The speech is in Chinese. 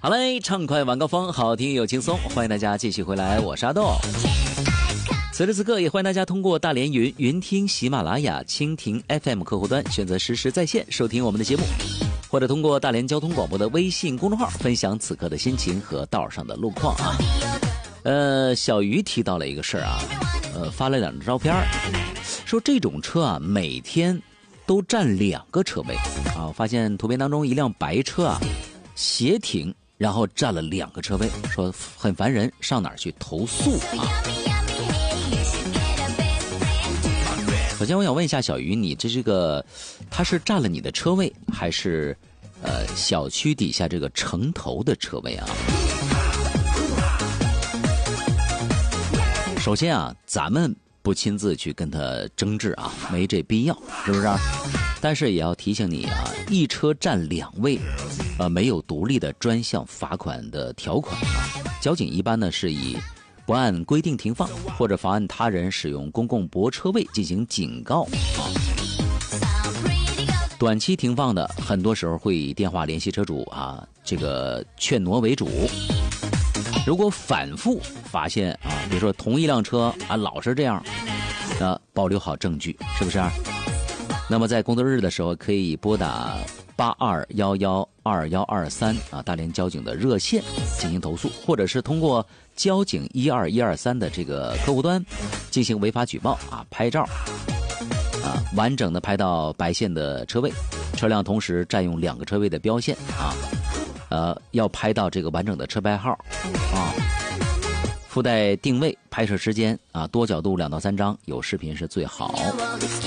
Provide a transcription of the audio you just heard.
好嘞，畅快晚高峰，好听又轻松，欢迎大家继续回来，我是阿豆。此时此刻也欢迎大家通过大连云听、喜马拉雅、蜻蜓 FM 客户端选择实时在线收听我们的节目，或者通过大连交通广播的微信公众号分享此刻的心情和道上的路况啊。小鱼提到了一个事儿啊，发了2张照片，说这种车啊每天都占2个车位啊。我发现图片当中一辆白车啊斜停，然后占了2个车位，说很烦人，上哪儿去投诉啊？首先我想问一下小鱼，你这个他是占了你的车位，还是小区底下这个城头的车位啊？首先啊，咱们不亲自去跟他争执啊，没这必要，是不是啊？但是也要提醒你啊，一车占2位，没有独立的专项罚款的条款啊。交警一般呢是以不按规定停放或者妨碍他人使用公共泊车位进行警告啊。短期停放的很多时候会以电话联系车主啊，这个劝挪为主。如果反复发现啊，比如说同一辆车啊老是这样，保留好证据，是不是？那么在工作日的时候可以拨打82112123啊，大连交警的热线进行投诉，或者是通过交警12123的这个客户端进行违法举报啊，拍照啊，完整的拍到白线的车位，车辆同时占用2个车位的标线啊，要拍到这个完整的车牌号啊，附带定位、拍摄时间啊，多角度2到3张，有视频是最好。